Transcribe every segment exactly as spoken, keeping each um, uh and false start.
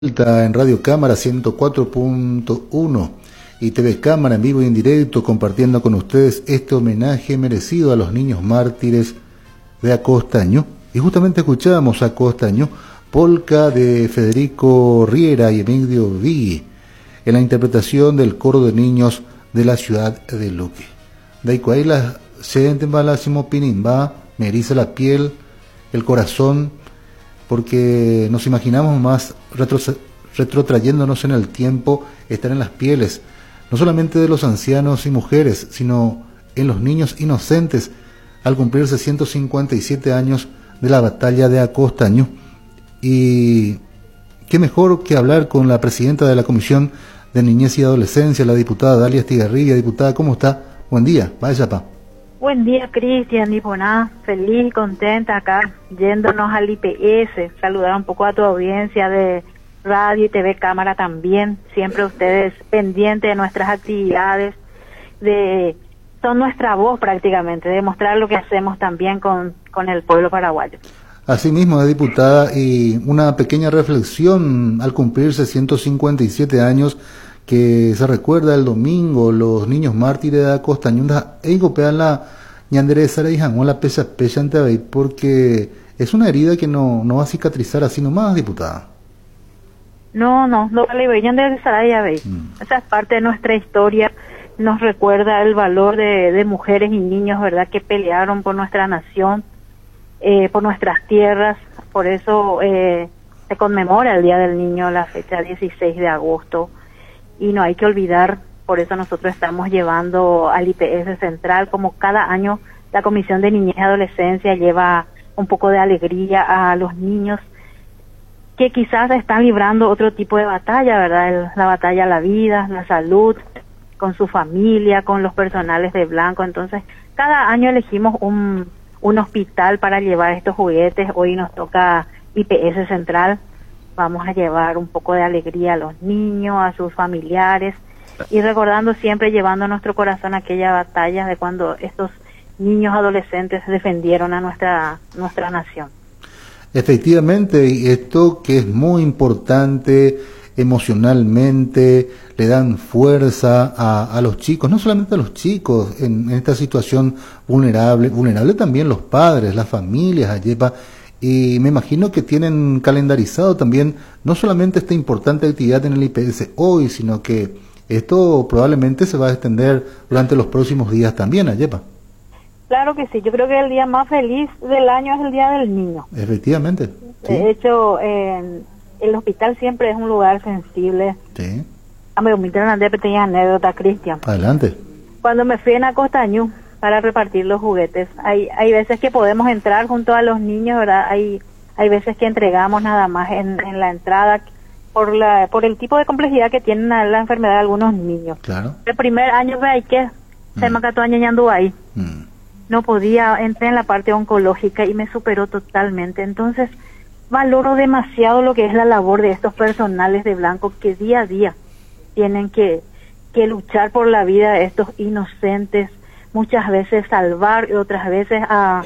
Está en Radio Cámara ciento cuatro punto uno y T V Cámara en vivo y en directo, compartiendo con ustedes este homenaje merecido a los niños mártires de Acostaño. Y justamente escuchábamos a Acostaño, polca de Federico Riera y Emilio Vigui, en la interpretación del coro de niños de la ciudad de Luque. De ahí la gente va la pinimba, me eriza la piel, el corazón, porque nos imaginamos más retro, retrotrayéndonos en el tiempo, estar en las pieles, no solamente de los ancianos y mujeres, sino en los niños inocentes, al cumplirse ciento cincuenta y siete años de la batalla de Acostaño. Y qué mejor que hablar con la presidenta de la Comisión de Niñez y Adolescencia, la diputada Dalia Estigarribia. Diputada, ¿cómo está? Buen día, vaya pa. Buen día, Cristian, y buena, feliz y contenta acá, yéndonos al I P S, saludar un poco a tu audiencia de radio y T V Cámara también, siempre ustedes pendientes de nuestras actividades, de son nuestra voz prácticamente, de mostrar lo que hacemos también con, con el pueblo paraguayo. Asimismo, diputada, y una pequeña reflexión al cumplirse ciento cincuenta y siete años, que se recuerda el domingo, los niños mártires de Acostañunda, e golpean la ñandereza y jango la pesa pesa ante ahí, porque es una herida que no, no va a cicatrizar así nomás, diputada. No, no, no le voy a ñanderezar ya veis. Mm. Esa es parte de nuestra historia, nos recuerda el valor de, de mujeres y niños, ¿verdad?, que pelearon por nuestra nación, eh, por nuestras tierras, por eso eh, se conmemora el Día del Niño, la fecha dieciséis de agosto. Y no hay que olvidar, por eso nosotros estamos llevando al I P S Central, como cada año la Comisión de Niñez y Adolescencia lleva un poco de alegría a los niños que quizás están librando otro tipo de batalla, ¿verdad? El, la batalla a la vida, la salud, con su familia, con los personales de blanco. Entonces, cada año elegimos un, un hospital para llevar estos juguetes. Hoy nos toca I P S Central. Vamos a llevar un poco de alegría a los niños, a sus familiares, y recordando siempre, llevando a nuestro corazón aquella batalla de cuando estos niños adolescentes defendieron a nuestra nuestra nación. Efectivamente, y esto que es muy importante emocionalmente, le dan fuerza a, a los chicos, no solamente a los chicos en, en esta situación vulnerable, vulnerable también los padres, las familias, Ayepa. Y me imagino que tienen calendarizado también no solamente esta importante actividad en el I P S hoy, sino que esto probablemente se va a extender durante los próximos días también, Ayepa. Claro que sí, yo creo que el día más feliz del año es el Día del Niño. Efectivamente. Sí. De hecho, eh, el hospital siempre es un lugar sensible. Sí. A mí me una pequeña anécdota, Cristian. Adelante. Cuando me fui en Acostaño para repartir los juguetes, hay hay veces que podemos entrar junto a los niños, ¿verdad? Hay hay veces que entregamos nada más en, en la entrada por la por el tipo de complejidad que tienen la enfermedad de algunos niños. Claro. El primer año que hay que se me acató añañando ahí. Mm. No podía, entré en la parte oncológica y me superó totalmente. Entonces, valoro demasiado lo que es la labor de estos personales de blanco que día a día tienen que que luchar por la vida de estos inocentes, muchas veces salvar y otras veces a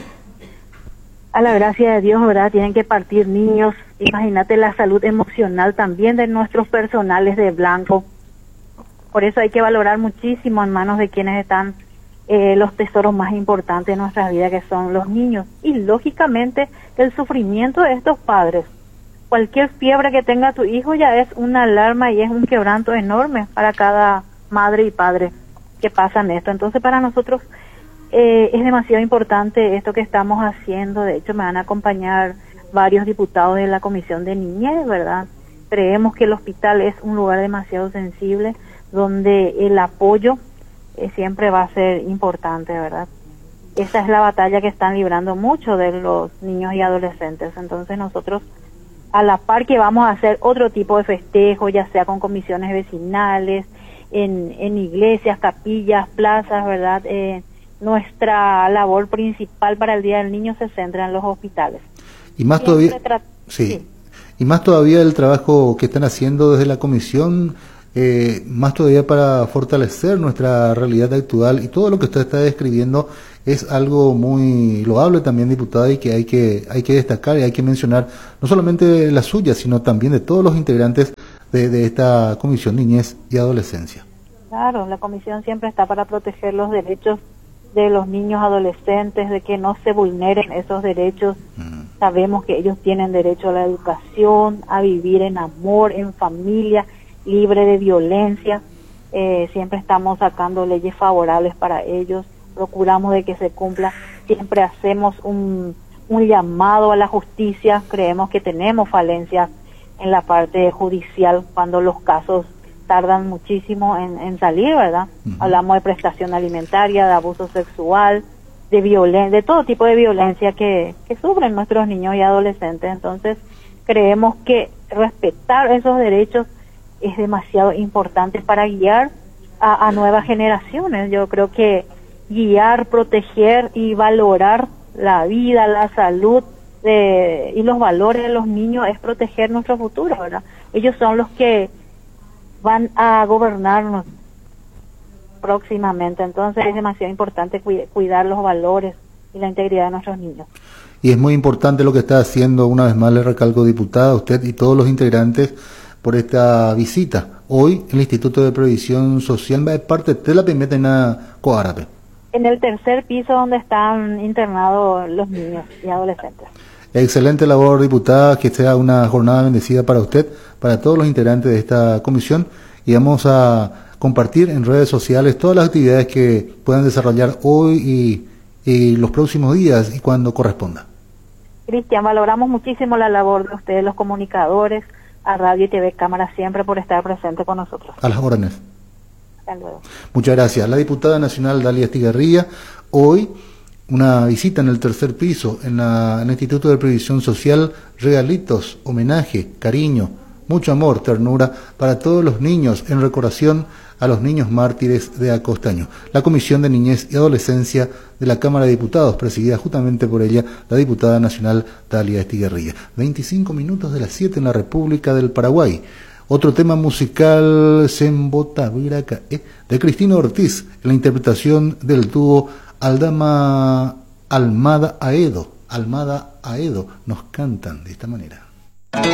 a la gracia de Dios, ¿verdad? Tienen que partir niños. Imagínate la salud emocional también de nuestros personales de blanco. Por eso hay que valorar muchísimo en manos de quienes están eh, los tesoros más importantes de nuestra vida, que son los niños. Y lógicamente el sufrimiento de estos padres. Cualquier fiebre que tenga tu hijo ya es una alarma y es un quebranto enorme para cada madre y padre que pasan esto. Entonces, para nosotros eh, es demasiado importante esto que estamos haciendo. De hecho, me van a acompañar varios diputados de la Comisión de Niñez, ¿verdad? Creemos que el hospital es un lugar demasiado sensible, donde el apoyo eh, siempre va a ser importante, ¿verdad? Esa es la batalla que están librando muchos de los niños y adolescentes. Entonces, nosotros, a la par que vamos a hacer otro tipo de festejo, ya sea con comisiones vecinales, en, en iglesias, capillas, plazas, ¿verdad? Eh, nuestra labor principal para el Día del Niño se centra en los hospitales. Y más todavía, sí. sí, y más todavía el trabajo que están haciendo desde la comisión, eh, más todavía para fortalecer nuestra realidad actual y todo lo que usted está describiendo es algo muy loable también, diputada, y que hay que hay que destacar y hay que mencionar no solamente la suya, sino también de todos los integrantes de, de esta Comisión Niñez y Adolescencia. Claro, la comisión siempre está para proteger los derechos de los niños adolescentes, de que no se vulneren esos derechos. Mm. Sabemos que ellos tienen derecho a la educación, a vivir en amor, en familia, libre de violencia. Eh, siempre estamos sacando leyes favorables para ellos, procuramos de que se cumpla, siempre hacemos un, un llamado a la justicia. Creemos que tenemos falencias en la parte judicial cuando los casos tardan muchísimo en, en salir, ¿verdad? Uh-huh. Hablamos de prestación alimentaria, de abuso sexual, de violencia, de todo tipo de violencia que, que sufren nuestros niños y adolescentes. Entonces, creemos que respetar esos derechos es demasiado importante para guiar a, a nuevas generaciones. Yo creo que guiar, proteger y valorar la vida, la salud de, y los valores de los niños es proteger nuestro futuro, ¿verdad? Ellos son los que van a gobernarnos próximamente, entonces es demasiado importante cuidar los valores y la integridad de nuestros niños. Y es muy importante lo que está haciendo, una vez más le recalco, diputada, usted y todos los integrantes por esta visita hoy en el Instituto de Previsión Social de parte de la primera en Coárape. En el tercer piso donde están internados los niños y adolescentes. Excelente labor, diputada, que sea una jornada bendecida para usted, para todos los integrantes de esta comisión, y vamos a compartir en redes sociales todas las actividades que puedan desarrollar hoy y, y los próximos días y cuando corresponda. Cristian, valoramos muchísimo la labor de ustedes, los comunicadores, a Radio y T V Cámara, siempre por estar presente con nosotros. A las órdenes. Hasta luego. Muchas gracias. La diputada nacional Dalia Estigarribia, hoy una visita en el tercer piso, en, la, en el Instituto de Previsión Social, regalitos, homenaje, cariño, mucho amor, ternura para todos los niños en recordación a los niños mártires de Acostaño. La Comisión de Niñez y Adolescencia de la Cámara de Diputados, presidida justamente por ella, la diputada nacional Dalia Estigarribia. veinticinco minutos de las siete en la República del Paraguay. Otro tema musical, Sembota Viracae, de Cristina Ortiz, en la interpretación del dúo Aldama Almada Aedo. Almada Aedo nos cantan de esta manera.